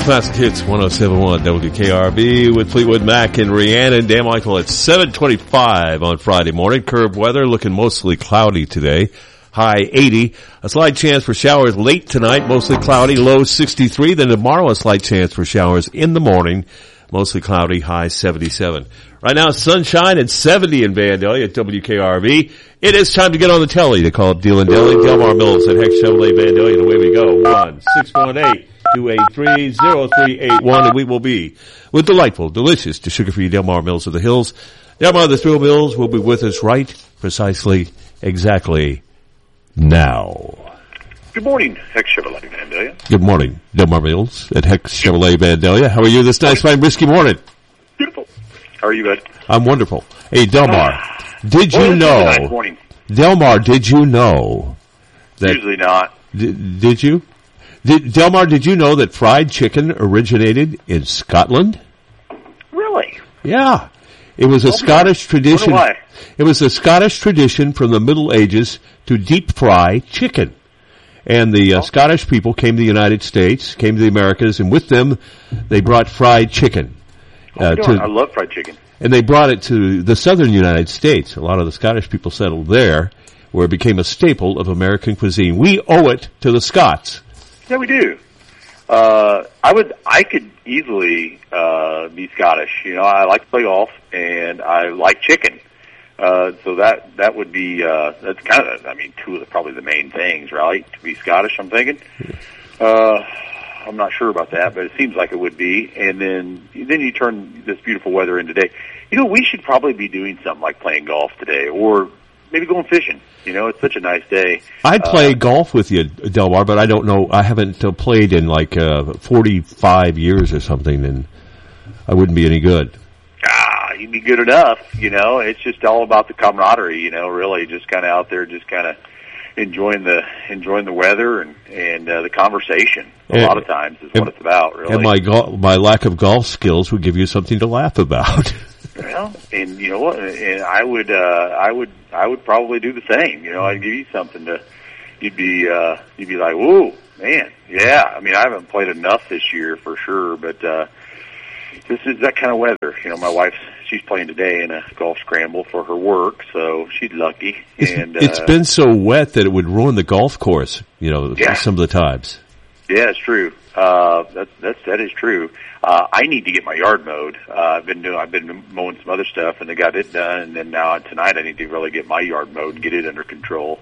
Classic Hits 107.1 WKRB with Fleetwood Mac and Rhiannon. Dan Michael at 7:25 on Friday morning. Curb weather, looking mostly cloudy today. High 80. A slight chance for showers late tonight, mostly cloudy, low 63. Then tomorrow a slight chance for showers in the morning, mostly cloudy, high 77. Right now sunshine and 70 in Vandalia at WKRB. It is time to get on the telly to call up Deal and Deli. Delmar Mills at Heck Chevrolet Vandalia, and away we go. 1-618-283-0381, and we will be with delightful, delicious, to sugar-free Delmar Mills of the Hills. Delmar the Thrill Mills will be with us right precisely, exactly now. Good morning, Heck Chevrolet Vandalia. Good morning, Delmar Mills at Heck Chevrolet Vandalia. How are you this nice, fine, brisky morning? Beautiful. How are you, bud? I'm wonderful. Hey, Delmar, did you know? Nice morning. Delmar, did you know that? Usually not. Did you? Delmar, did you know that fried chicken originated in Scotland? Really? Yeah. It was a Scottish tradition. Why? It was a Scottish tradition from the Middle Ages to deep fry chicken. And the Scottish people came to the United States, came to the Americas, and with them they brought fried chicken. I love fried chicken. And they brought it to the southern United States. A lot of the Scottish people settled there, where it became a staple of American cuisine. We owe it to the Scots. Yeah, we do. I could easily be Scottish. You know, I like to play golf and I like chicken. So that would be that's kind of two of probably the main things, right? To be Scottish, I'm thinking. I'm not sure about that, but it seems like it would be. And then you turn this beautiful weather in today. You know, we should probably be doing something like playing golf today, or maybe going fishing. You know, it's such a nice day. I'd play golf with you, Delmar, but I don't know. I haven't played in like 45 years or something, and I wouldn't be any good. You'd be good enough. You know, it's just all about the camaraderie. You know, really, just kind of out there, just kind of enjoying the weather and the conversation. A lot of times is what it's about. Really, and my lack of golf skills would give you something to laugh about. Well, and you know what? And I would probably do the same. You know, I'd give you something to. You'd be like, whoa, man, yeah. I mean, I haven't played enough this year for sure, but this is that kind of weather. You know, my she's playing today in a golf scramble for her work, so she's lucky. It's been so wet that it would ruin the golf course. You know, some of the times. Yeah, it's true. That is true. I need to get my yard mowed. I've been mowing some other stuff, and I got it done. And then now tonight, I need to really get my yard mowed and get it under control.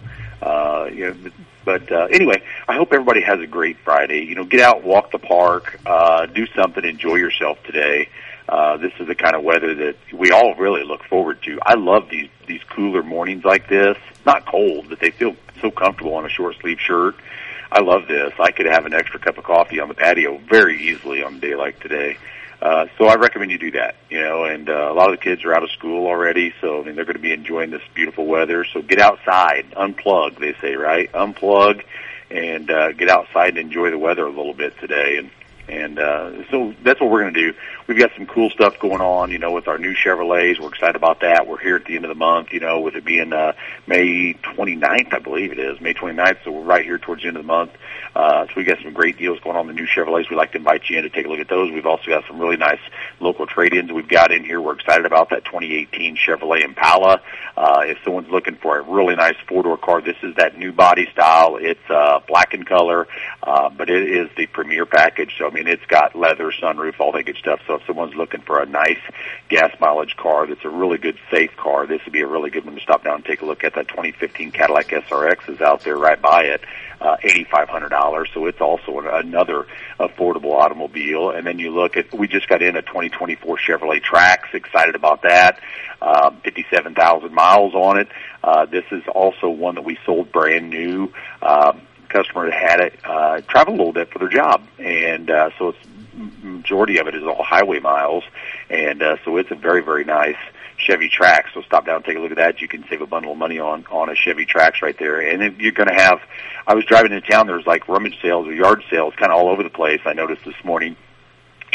Anyway, I hope everybody has a great Friday. You know, get out, walk the park, do something, enjoy yourself today. This is the kind of weather that we all really look forward to. I love these cooler mornings like this. Not cold, but they feel so comfortable on a short sleeve shirt. I love this. I could have an extra cup of coffee on the patio very easily on a day like today. So I recommend you do that, you know, and a lot of the kids are out of school already, so they're going to be enjoying this beautiful weather. So get outside, unplug, they say, right? Unplug and get outside and enjoy the weather a little bit today. And so that's what we're going to do. We've got some cool stuff going on, you know, with our new Chevrolets. We're excited about that. We're here at the end of the month, you know, with it being May 29th, I believe it is, May 29th. So we're right here towards the end of the month. So we got some great deals going on the new Chevrolets. We'd like to invite you in to take a look at those. We've also got some really nice local trade-ins we've got in here. We're excited about that 2018 Chevrolet Impala. If someone's looking for a really nice four-door car, this is that new body style. It's black in color, but it is the premier package. So, I mean, it's got leather, sunroof, all that good stuff. So if someone's looking for a nice gas mileage car that's a really good, safe car, this would be a really good one to stop down and take a look at. That 2015 Cadillac SRX is out there right by it, $8,500. So it's also another affordable automobile. And then you look at, we just got in a 2024 Chevrolet Trax. Excited about that. 57,000 miles on it. This is also one that we sold brand new. Customer that had it travel a little bit for their job, and so it's majority of it is all highway miles, and so it's a very, very nice Chevy Trax. So stop down and take a look at that. You can save a bundle of money on a Chevy Trax right there. And then you're going to have, I was driving into town, there's like rummage sales or yard sales kind of all over the place, I noticed this morning.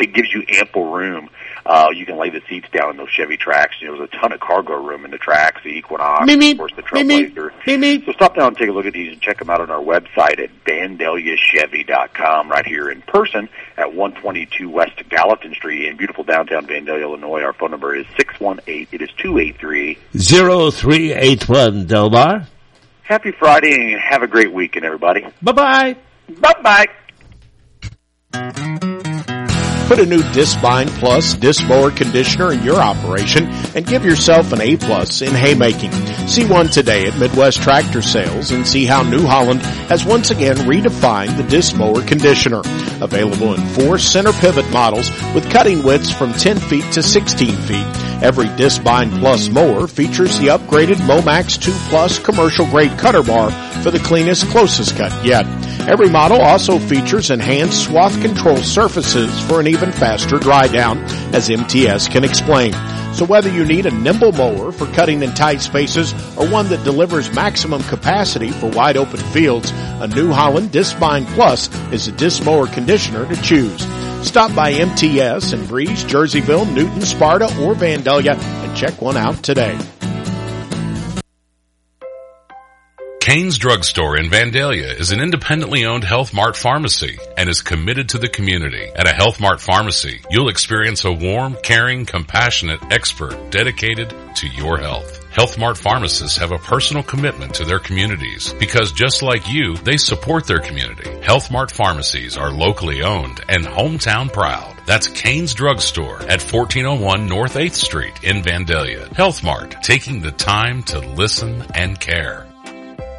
it gives you ample room. You can lay the seats down in those Chevy Trax. You know, there's a ton of cargo room in the Trax, the Equinox, of course, the Trailblazer. So stop down and take a look at these and check them out on our website at VandaliaChevy.com, right here in person at 122 West Gallatin Street in beautiful downtown Vandalia, Illinois. Our phone number is 618-283-0381, Delmar. Happy Friday and have a great weekend, everybody. Bye-bye. Bye-bye. Put a new Discbind Plus disc mower conditioner in your operation and give yourself an A+ in haymaking. See one today at Midwest Tractor Sales and see how New Holland has once again redefined the disc mower conditioner. Available in 4 center pivot models with cutting widths from 10 feet to 16 feet. Every Discbind Plus mower features the upgraded Momax 2 Plus commercial grade cutter bar for the cleanest, closest cut yet. Every model also features enhanced swath control surfaces for an even faster dry down, as MTS can explain. So whether you need a nimble mower for cutting in tight spaces or one that delivers maximum capacity for wide open fields, a New Holland Discbind Plus is a disc mower conditioner to choose. Stop by MTS in Breeze, Jerseyville, Newton, Sparta, or Vandalia and check one out today. Kane's Drug Store in Vandalia is an independently owned Health Mart pharmacy and is committed to the community. At a Health Mart pharmacy, you'll experience a warm, caring, compassionate expert dedicated to your health. Health Mart pharmacists have a personal commitment to their communities because just like you, they support their community. Health Mart pharmacies are locally owned and hometown proud. That's Kane's Drug Store at 1401 North 8th Street in Vandalia. Health Mart, taking the time to listen and care.